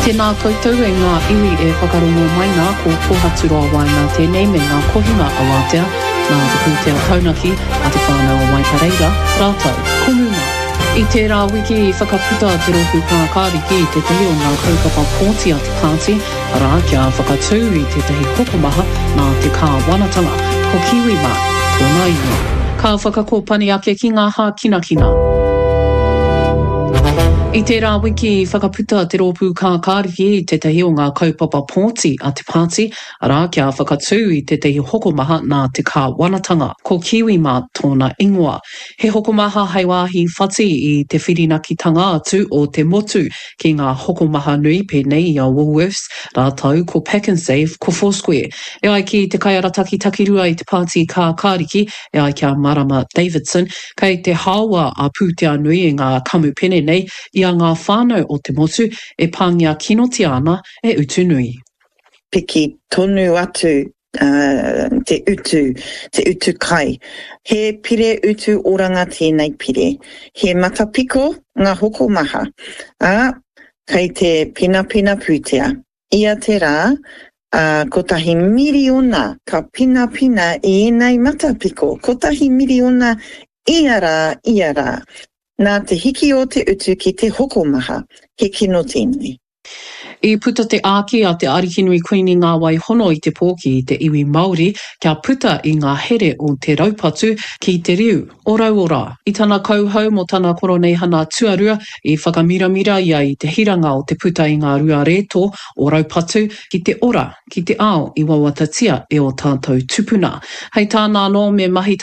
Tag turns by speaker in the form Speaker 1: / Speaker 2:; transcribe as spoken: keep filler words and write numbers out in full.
Speaker 1: Tēnā koutou e ngā iwi e whakarongo mai ngā ko Pohaturoa wai ngā tēnei me ngā kohinga awatea, ngā te pūtea taunaki a te whānau o Waipareira, rātou, konunga. I tērā wiki i whakaputa te roku kā kāriki i te tehi o ngā kaupapa pōti a te pāti, arā kia whakatū i te tehi hokomaha nā te kā wanatanga, ko Kiwi mā, tōna iwi. Ka whakakōpani ake ki ngā hā kina kina. I tērā wiki i whakaputa te rōpū kā kāriki i te tehi o ngā kaupapa pōti a te pāti, arā kia whakatū i te tehi hokomaha nā te kā wanatanga, ko Kiwi mā tōna ingoa. He hokomaha hei wāhi whati i te whirinakitanga atu o te motu ki ngā hokomaha nui pēnei i a Woolworths, rātau ko Pack and Save, ko Foursquare. E ai ki te kaiarataki takirua i te pāti kā kāriki, e ai kia Marama Davidson, kei te hawa a pūtea nui i ngā kamupene nei, i a ngā whānau o te motu e pāngia kinoti ana e utu nui.
Speaker 2: Piki tonu atu uh, te utu, te utu kai. He pire utu oranga tēnei pire. He matapiko ngā hokomaha. A, kei te pina pina pūtea. Ia te rā, uh, ko tahi miriona ka pina pina i enei matapiko. Ko tahi miriona ia rā, ia rā. Nā te hiki o te utu ki te hokomaha, he kino tēnei.
Speaker 1: I puta te āki a te arihinui kuini ngā waihono i te pōki i te iwi Māori, kia puta i ngā here o te raupatu ki te riu. Orau ora, i tana kauhau mo tana koroneihana tuarua i whakamiramira ia i te hiranga o te puta i ngā rua reto o raupatu ki te ora, ki te ao i wawatatia e o tātou tupuna. Hei tāna no me mahi